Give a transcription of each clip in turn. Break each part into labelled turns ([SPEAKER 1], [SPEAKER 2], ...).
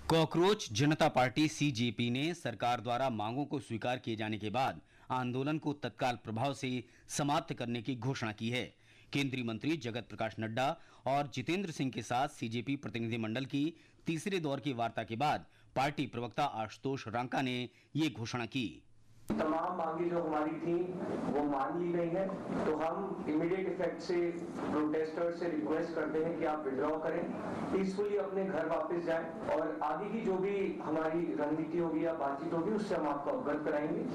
[SPEAKER 1] Cockroach जनता party CJP ने सरकार द्वारा मांगों को स्वीकार किए जाने के बाद आंदोलन को तत्काल प्रभाव से समाप्त करने की घोषणा की है। केंद्रीय मंत्री जगत प्रकाश नड्डा और जितेंद्र सिंह के साथ सीजेपी प्रतिनिधिमंडल की तीसरे दौर की वार्ता के बाद पार्टी प्रवक्ता आशुतोष रांका ने ये घोषणा की।
[SPEAKER 2] तमाम मांगे जो हमारी थी वो मान ली गई है, तो हम इमीडिएट इफेक्ट से प्रोटेस्टर्स से रिक्वेस्ट करते हैं कि आप विड्रॉ करें, पीसफुली अपने घर वापस जाएं और आगे की जो भी हमारी रणनीति होगी या बातचीत होगी उससे हम आपको अवगत कराएंगे।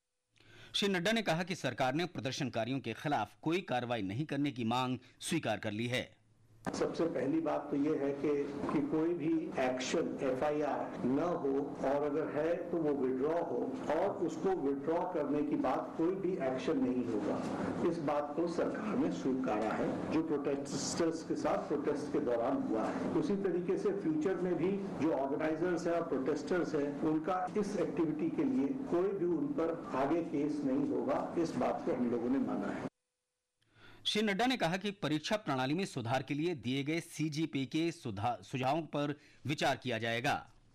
[SPEAKER 1] श्री नड्डा ने कहा कि सरकार ने प्रदर्शनकारियों के खिलाफ कोई कार्रवाई नहीं करने की मांग स्वीकार कर ली है।
[SPEAKER 3] सबसे पहली बात तो ये है कि कोई भी एक्शन एफआईआर न हो और अगर है तो वो विड्रॉ हो और उसको विड्रॉ करने की बाद कोई भी एक्शन नहीं होगा। इस बात को सरकार ने स्वीकारा है जो प्रोटेस्टर्स के साथ प्रोटेस्ट के दौरान हुआ है। उसी तरीके से फ्यूचर में भी जो ऑर्गेनाइजर्स हैं और प्रोटेस्टर्स हैं उनका इस एक्टिविटी के लिए कोई भी उन पर आगे केस नहीं होगा। इस बात को हम लोगों ने माना है।
[SPEAKER 1] श्री नड्डा ने कहा कि परीक्षा प्रणाली में सुधार के लिए दिए गए सीजीपी के सुझावों पर विचार किया जाएगा।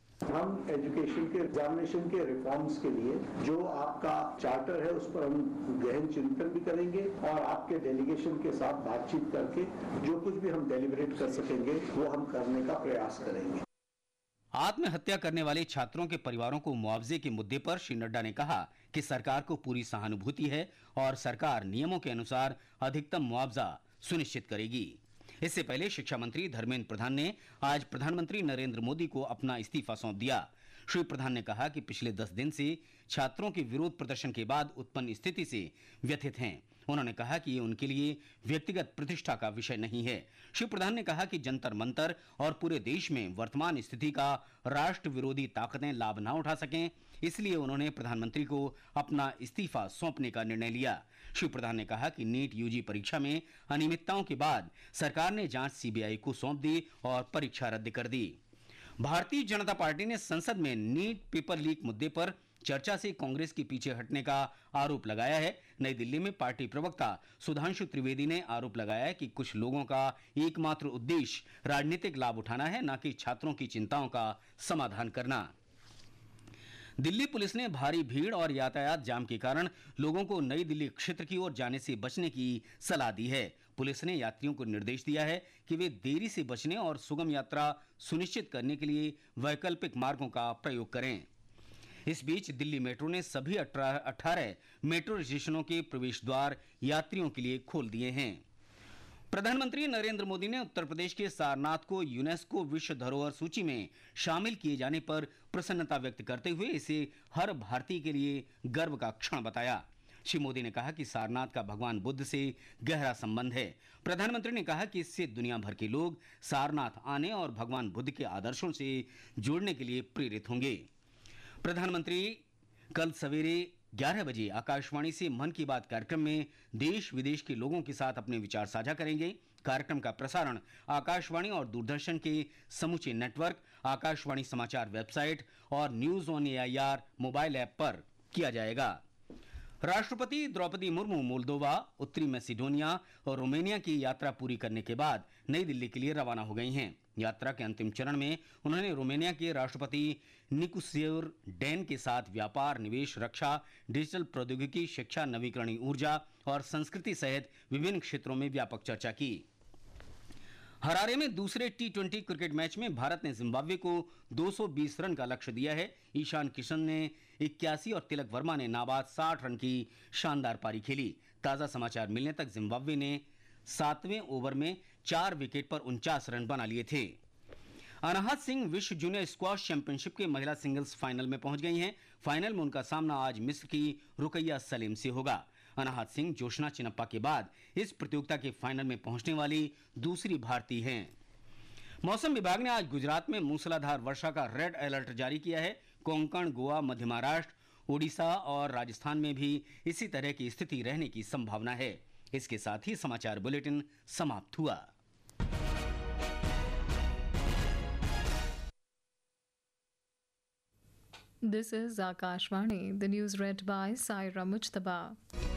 [SPEAKER 3] हम एजुकेशन के एग्जामिनेशन के रिफॉर्म्स के लिए जो आपका चार्टर है उस पर हम गहन चिंतन भी करेंगे और आपके डेलीगेशन के साथ बातचीत करके जो कुछ भी हम डेलिब्रेट कर सकेंगे वो हम करने का प्रयास करेंगे।
[SPEAKER 1] आत्महत्या करने वाले छात्रों के परिवारों को मुआवजे के मुद्दे पर श्री नड्डा ने कहा कि सरकार को पूरी सहानुभूति है और सरकार नियमों के अनुसार अधिकतम मुआवजा सुनिश्चित करेगी। इससे पहले शिक्षा मंत्री धर्मेंद्र प्रधान ने आज प्रधानमंत्री नरेंद्र मोदी को अपना इस्तीफा सौंप दिया। श्री प्रधान ने कहा कि पिछले 10 दिन से छात्रों के विरोध प्रदर्शन के बाद उत्पन्न स्थिति से व्यथित हैं। उन्होंने कहा कि ये उनके लिए व्यक्तिगत प्रतिष्ठा का विषय नहीं है। श्री प्रधान ने कहा कि जंतर मंतर और पूरे देश में वर्तमान स्थिति का राष्ट्र विरोधी ताकतें लाभ न उठा सकें, इसलिए उन्होंने प्रधानमंत्री को अपना इस्तीफा सौंपने का निर्णय लिया। श्री प्रधान ने कहा कि नीट यूजी परीक्षा में अनियमितताओं के बाद सरकार ने जांच सीबीआई को सौंप दी और परीक्षा रद्द कर दी। भारतीय जनता पार्टी ने संसद में नीट पेपर लीक मुद्दे पर चर्चा से कांग्रेस के पीछे हटने का आरोप लगाया है। नई दिल्ली में पार्टी प्रवक्ता सुधांशु त्रिवेदी ने आरोप लगाया है कि कुछ लोगों का एकमात्र उद्देश्य राजनीतिक लाभ उठाना है, न कि छात्रों की चिंताओं का समाधान करना। दिल्ली पुलिस ने भारी भीड़ और यातायात जाम के कारण लोगों को नई दिल्ली क्षेत्र की ओर जाने से बचने की सलाह दी है। पुलिस ने यात्रियों को निर्देश दिया है कि वे देरी से बचने और सुगम यात्रा सुनिश्चित करने के लिए वैकल्पिक मार्गों का प्रयोग करें। इस बीच दिल्ली मेट्रो ने सभी 18 मेट्रो स्टेशनों के प्रवेश द्वार यात्रियों के लिए खोल दिए हैं। प्रधानमंत्री नरेंद्र मोदी ने उत्तर प्रदेश के सारनाथ को यूनेस्को विश्व धरोहर सूची में शामिल किए जाने पर प्रसन्नता व्यक्त करते हुए इसे हर भारतीय के लिए गर्व का क्षण बताया। श्री मोदी ने कहा कि सारनाथ का भगवान बुद्ध से गहरा संबंध है। प्रधानमंत्री ने कहा कि इससे दुनिया भर के लोग सारनाथ आने और भगवान बुद्ध के आदर्शों से जुड़ने के लिए प्रेरित होंगे। प्रधानमंत्री कल सवेरे 11 बजे आकाशवाणी से मन की बात कार्यक्रम में देश विदेश के लोगों के साथ अपने विचार साझा करेंगे। कार्यक्रम का प्रसारण आकाशवाणी और दूरदर्शन के समूचे नेटवर्क, आकाशवाणी समाचार वेबसाइट और news on AIR mobile app पर किया जाएगा। राष्ट्रपति द्रौपदी मुर्मू मोल्दोवा, उत्तरी मैसेडोनिया और रोमानिया की यात्रा पूरी करने के बाद नई दिल्ली के लिए रवाना हो गई हैं। यात्रा के अंतिम चरण में उन्होंने रोमानिया के राष्ट्रपति निकोसियर डैन के साथ व्यापार, निवेश, रक्षा, डिजिटल प्रौद्योगिकी, शिक्षा, नवीकरणीय ऊर्जा और संस्कृति सहित विभिन्न क्षेत्रों में व्यापक चर्चा की। हरारे में दूसरे टी20 क्रिकेट मैच में भारत ने जिम्बाब्वे को 220 रन का लक्ष्य दिया है। ईशान किशन ने 81 और तिलक वर्मा ने नाबाद 60 रन की शानदार पारी खेली। ताजा समाचार मिलने तक जिम्बाब्वे ने 7वें ओवर में 4 विकेट पर 49 रन बना लिए थे। अनाहत सिंह विश्व जूनियर स्क्वाश चैंपियनशिप के महिला सिंगल्स फाइनल में पहुंच गई हैं। फाइनल में उनका सामना आज मिस्र की रुकैया सलीम से होगा। अनाहत सिंह जोशना चिनप्पा के बाद इस प्रतियोगिता के फाइनल में पहुंचने वाली दूसरी भारतीय हैं। मौसम विभाग ने आज गुजरात में मूसलाधार वर्षा का रेड अलर्ट जारी किया है। कोंकण, गोवा, मध्य महाराष्ट्र, ओडिशा और राजस्थान में भी इसी तरह की स्थिति रहने की संभावना है। इसके साथ ही समाचार बुलेटिन समाप्त हुआ।
[SPEAKER 4] This is Akashvani. The news read by Saira Mujtaba.